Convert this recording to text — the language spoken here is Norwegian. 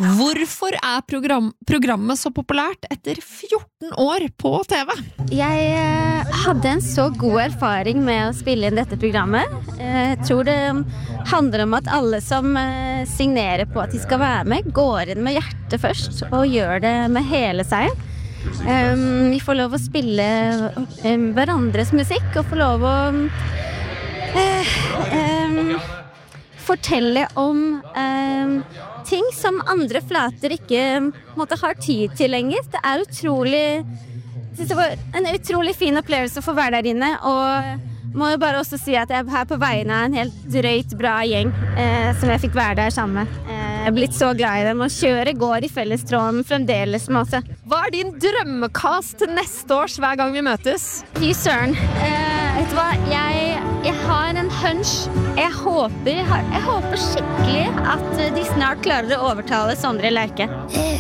Hvorfor programmet så populært etter 14 år på TV? Jeg hadde en så god erfaring med å spille inn dette programmet. Jeg tror det handler om at alle som signerer på at de skal være med, går inn med hjertet først og gjør det med hele seg. Vi får lov å spille hverandres musikk og får lov å fortelle om ting som andre flater ikke har tid til lenger. Det det var en utrolig fin opplevelse å få være der inne, og må jo bare også si at jeg er her på vegne av en helt drøyt bra gjeng som jeg fikk være der sammen med. Jeg er blitt så glad i dem, og kjøret går i fellestråden fremdeles med oss. Hva din drømmekast til neste års hver gang vi møtes? Fy søren. Vet du hva? Jeg har en hunch. Jeg håper skikkelig at de snart klarer å overtale Sondre Lerche.